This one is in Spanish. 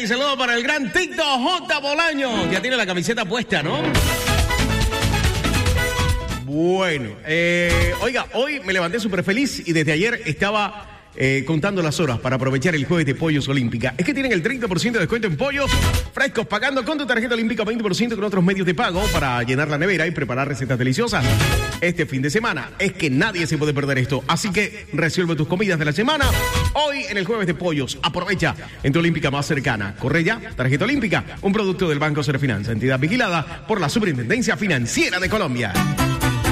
saludo para el gran Tito J. Bolaño. Ya tiene la camiseta puesta, ¿no? Bueno, oiga, hoy me levanté súper feliz y desde ayer estaba contando las horas para aprovechar el jueves de Pollos Olímpica. Es que tienen el 30% de descuento en pollos frescos, pagando con tu tarjeta olímpica 20% con otros medios de pago para llenar la nevera y preparar recetas deliciosas este fin de semana. Es que nadie se puede perder esto, así que resuelve tus comidas de la semana hoy en el jueves de pollos. Aprovecha en tu olímpica más cercana. Corre ya, tarjeta olímpica, un producto del Banco Serfinanza, entidad vigilada por la Superintendencia Financiera de Colombia.